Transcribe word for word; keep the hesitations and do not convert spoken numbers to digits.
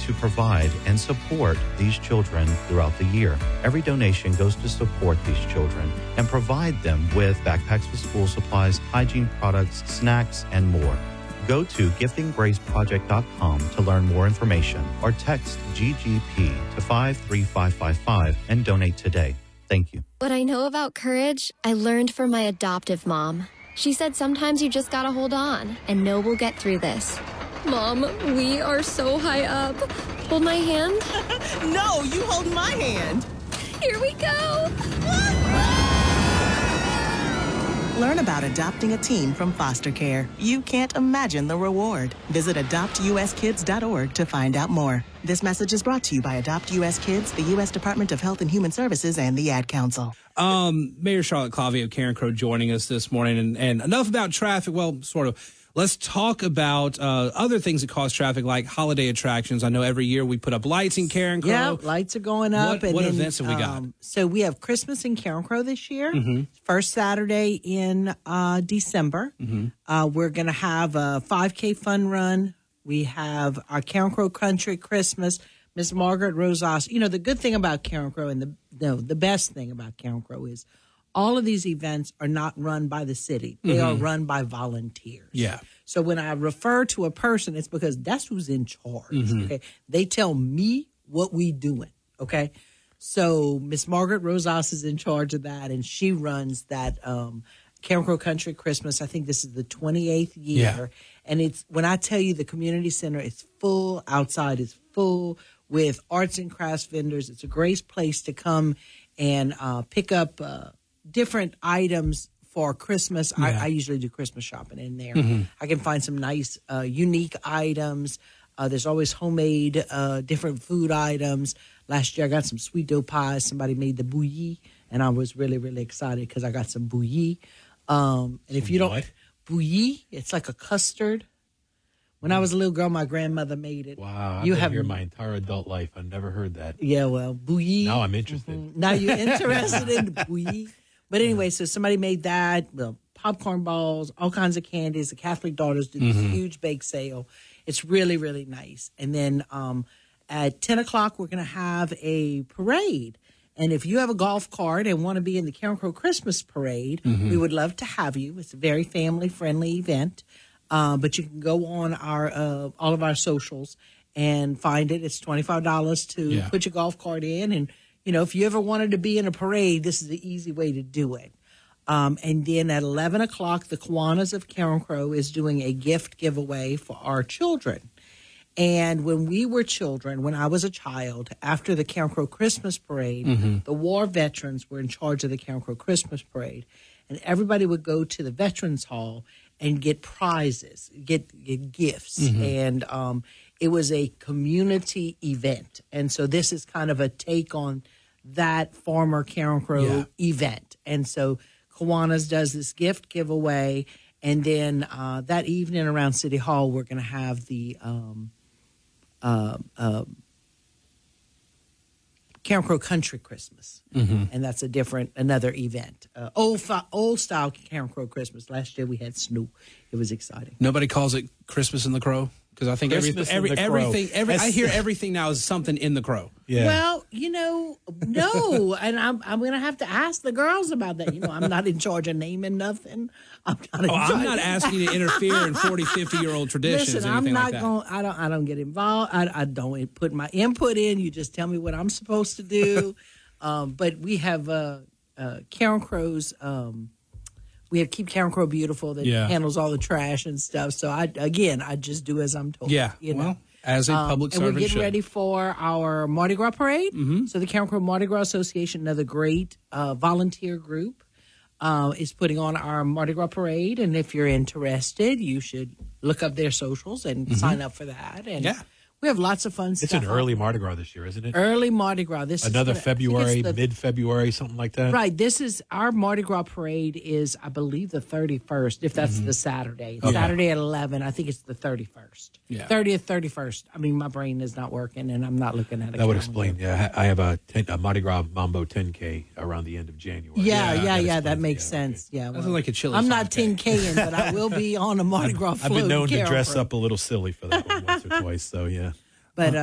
to provide and support these children throughout the year. Every donation goes to support these children and provide them with backpacks with school supplies, hygiene products, snacks, and more. Go to gifting grace project dot com to learn more information or text G G P to five three five five five and donate today. Thank you. What I know about courage, I learned from my adoptive mom. She said sometimes you just gotta hold on and know we'll get through this. Mom, we are so high up. Hold my hand. No, you hold my hand. Here we go. Learn about adopting a teen from foster care. You can't imagine the reward. Visit adopt u s kids dot org to find out more. This message is brought to you by Adopt U S Kids, the U S Department of Health and Human Services, and the Ad Council. Um, Mayor Charlotte Clavier of Carencro joining us this morning. And, and enough about traffic. Well, sort of. Let's talk about uh, other things that cause traffic, like holiday attractions. I know every year we put up lights in Carencro. Yeah, lights are going up. What, and what then, events have we got? Um, so we have Christmas in Carencro this year. Mm-hmm. First Saturday in uh, December. Mm-hmm. Uh, we're going to have a five K fun run. We have our Carencro Country Christmas. Miss Margaret Rosas. You know, the good thing about Carencro and the no, the best thing about Carencro is all of these events are not run by the city. They mm-hmm. are run by volunteers. Yeah. So when I refer to a person, it's because that's who's in charge. Mm-hmm. Okay, they tell me what we doing. Okay, so Miss Margaret Rosas is in charge of that, and she runs that um, Carencro Country Christmas. I think this is the twenty-eighth year, Yeah. and it's when I tell you the community center is full. Outside is full with arts and crafts vendors. It's a great place to come and uh, pick up uh, different items. For Christmas, Yeah. I, I usually do Christmas shopping in there. Mm-hmm. I can find some nice, uh, unique items. Uh, there's always homemade, uh, different food items. Last year, I got some sweet dough pies. Somebody made the bouillie, and I was really, really excited because I got some bouillie. Um, and if you don't, what? bouillie, it's like a custard. When I was a little girl, my grandmother made it. Wow, I've you been have here my entire adult life. I've never heard that. Yeah, well, bouillie. Now I'm interested. Mhm. Now you're interested in bouillie. But anyway, so somebody made that, well, popcorn balls, all kinds of candies. The Catholic Daughters did this Mm-hmm. huge bake sale. It's really, really nice. And then um, at ten o'clock, we're going to have a parade. And if you have a golf cart and want to be in the Carencro Christmas Parade, Mm-hmm. we would love to have you. It's a very family-friendly event. Uh, but you can go on our uh, all of our socials and find it. It's twenty-five dollars to Yeah. put your golf cart in. And, you know, if you ever wanted to be in a parade, this is the easy way to do it. Um, and then at eleven o'clock, the Kiwanis of Carencro is doing a gift giveaway for our children. And when we were children, when I was a child, after the Carencro Christmas Parade, Mm-hmm. the war veterans were in charge of the Carencro Christmas Parade. And everybody would go to the Veterans Hall and get prizes, get, get gifts. Mm-hmm. And um, it was a community event. And so this is kind of a take on that former Carencro Yeah. event. And so Kiwanis does this gift giveaway. And then uh, that evening around City Hall, we're going to have the um, uh, uh, Carencro Country Christmas. Mm-hmm. And that's a different, another event. Uh, old, fi- old style Carencro Christmas. Last year we had Snoop. It was exciting. Nobody calls it Christmas in the Crow? Because I think Christmas every, in every, the Crow. everything, every, I That's- hear everything now is something in the Crow. Yeah. Well, you know, no. and I'm, I'm going to have to ask the girls about that. You know, I'm not in charge of naming nothing. I'm not in Oh, I'm charge- not asking you to interfere in forty, fifty-year-old traditions Listen, or anything I'm not like that. going. I don't. I don't get involved. I, I don't put my input in. You just tell me what I'm supposed to do. um, but we have uh, uh, Carencro's. Um, we have Keep Carencro Beautiful that Yeah. handles all the trash and stuff. So I again, I just do as I'm told. Yeah, you well, know. as a Um, public and servant we're getting should. ready for our Mardi Gras parade. Mhm. So the Carencro Mardi Gras Association, another great uh, volunteer group, uh, is putting on our Mardi Gras parade. And if you're interested, you should look up their socials and sign up for that. And Yeah. we have lots of fun It's stuff. an early Mardi Gras this year, isn't it? early Mardi Gras. This Another is gonna- I think February, it's the- mid-February, something like that? Right. This is our Mardi Gras parade is, I believe, the thirty-first, if that's the Saturday. Okay. Saturday at eleven. I think it's the thirty-first. Yeah. thirtieth, thirty-first. I mean, my brain is not working, and I'm not looking at it. That would explain. Yeah, I have a, ten, a Mardi Gras Mambo ten K around the end of January. Yeah, yeah, yeah. explains- that makes yeah, sense. Yeah. That sounds like a chili I'm not five K. ten K in, but I will be on a Mardi Gras I've float. been known to in dress Carencro. up a little silly for that one once or twice, so yeah. But